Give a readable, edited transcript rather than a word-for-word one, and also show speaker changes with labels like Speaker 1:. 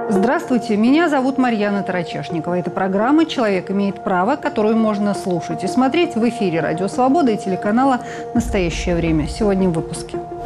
Speaker 1: Здравствуйте, меня зовут Марьяна Тарачешникова. Это программа «Человек имеет право», которую можно слушать и смотреть в эфире «Радио Свобода» и телеканала «Настоящее время». Сегодня в выпуске.